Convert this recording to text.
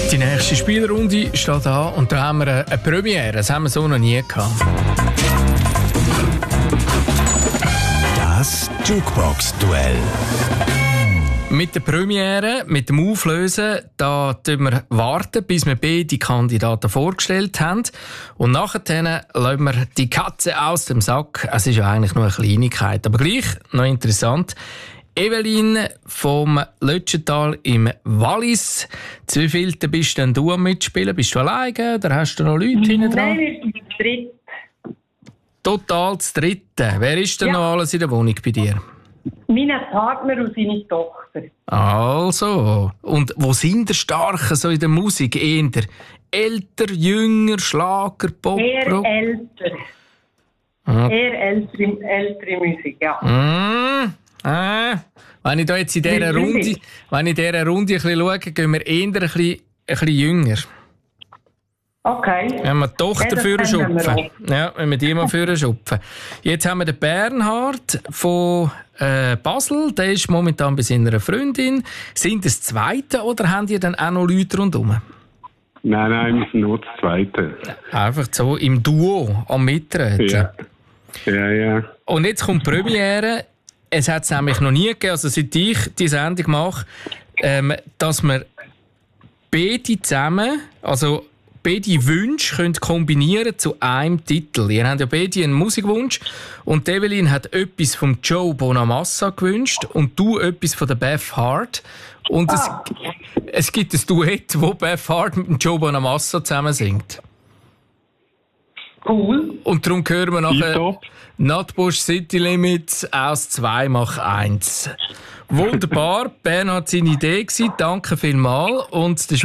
Die nächste Spielrunde steht an und da haben wir eine Premiere. Das haben wir so noch nie gehabt. Das Jukebox-Duell. Mit der Premiere, mit dem Auflösen, da warten wir, bis wir beide Kandidaten vorgestellt haben. Und nachher lassen wir die Katze aus dem Sack. Es ist ja eigentlich nur eine Kleinigkeit, aber gleich noch interessant. Evelyn vom Lötschental im Wallis. Zu wievielten bist denn du am Mitspielen? Bist du alleine oder hast du noch Leute hinten dran? Nein, wir sind zu dritt. Total zu dritten. Wer ist denn noch alles in der Wohnung bei dir? Mein Partner und seine Tochter. Also, und wo sind die Starken so in der Musik? Eher älter, jünger, Schlager, Pop, Eher Rock? älter. Ah. Eher ältere Musik, ja. Wenn ich da jetzt in dieser Runde, ein bisschen schaue, gehen wir eher ein bisschen jünger. Okay. Wenn wir die Tochter das führen kennen wir schupfen. Ja, wenn wir die mal führen schupfen. Jetzt haben wir den Bernhard von Basel. Der ist momentan bei seiner Freundin. Sind es Zweite oder haben die dann auch noch Leute rundherum? Nein, wir sind nur das Zweite. Einfach so im Duo am Mitreden. Ja. Und jetzt kommt die Premiere. Es hat es nämlich noch nie gegeben, also seit ich die Sendung mache, dass wir beide zusammen, also beide Wünsche können kombinieren zu einem Titel. Ihr habt ja beide einen Musikwunsch und Evelyn hat etwas von Joe Bonamassa gewünscht und du etwas von der Beth Hart. Und es gibt ein Duett, wo Beth Hart mit Joe Bonamassa zusammen singt. Cool. Und darum hören wir nachher Nutbush City Limits aus 2 macht 1. Wunderbar, Bernhard seine Idee gewesen. Danke vielmals. Und